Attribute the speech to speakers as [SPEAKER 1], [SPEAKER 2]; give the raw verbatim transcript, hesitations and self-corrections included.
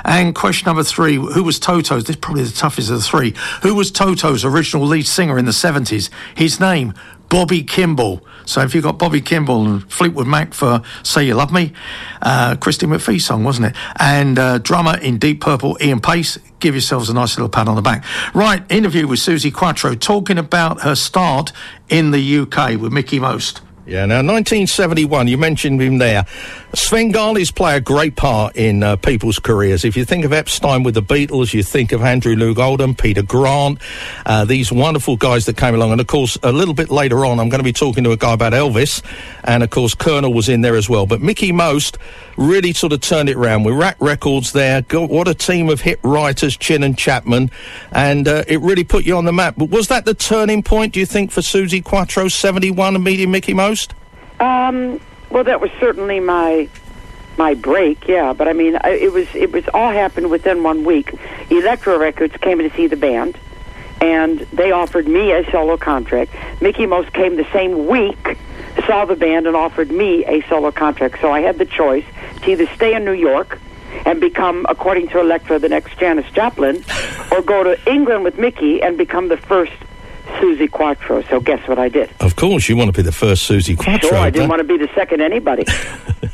[SPEAKER 1] And question number three, who was Toto's, this is probably the toughest of the three, who was Toto's original lead singer in the seventies? His name, Bobby Kimball. So if you've got Bobby Kimball and Fleetwood Mac for Say You Love Me, uh, Christy McPhee song, wasn't it? And uh, drummer in Deep Purple, Ian Pace, give yourselves a nice little pat on the back. Right, interview with Suzi Quatro, talking about her start in the U K with Mickie Most.
[SPEAKER 2] Yeah, now, nineteen seventy-one, you mentioned him there. Svengalis play a great part in uh, people's careers. If you think of Epstein with the Beatles, you think of Andrew Loog Oldham, Peter Grant, uh, these wonderful guys that came along. And, of course, a little bit later on, I'm going to be talking to a guy about Elvis. And, of course, Colonel was in there as well. But Mickie Most really sort of turned it around. We racked records there. Got, what a team of hit writers, Chin and Chapman. And uh, it really put you on the map. But was that the turning point, do you think, for Suzi Quatro, seventy-one, and meeting Mickie Most?
[SPEAKER 3] Um, well, that was certainly my my break, yeah. But I mean, I, it was it was all happened within one week. Elektra Records came to see the band, and they offered me a solo contract. Mickie Most came the same week, saw the band, and offered me a solo contract. So I had the choice to either stay in New York and become, according to Elektra, the next Janis Joplin, or go to England with Mickie and become the first Suzi Quatro. So guess what I did?
[SPEAKER 2] Of course, you want to be the first Suzi Quatro.
[SPEAKER 3] Sure, I didn't want to be the second anybody.